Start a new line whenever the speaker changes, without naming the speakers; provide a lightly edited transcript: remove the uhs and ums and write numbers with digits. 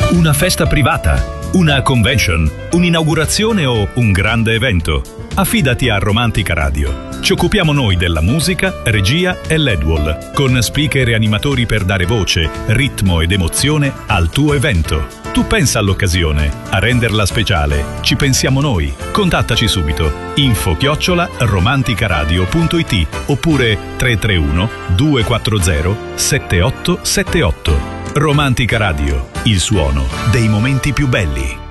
Una festa privata, una convention, un'inaugurazione o un grande evento? Affidati a Romantica Radio. Ci occupiamo noi della musica, regia e LED-wall, con speaker e animatori per dare voce, ritmo ed emozione al tuo evento. Tu pensa all'occasione, a renderla speciale. Ci pensiamo noi. Contattaci subito. info@romanticaradio.it oppure 331 240 7878. Romantica Radio, il suono dei momenti più belli.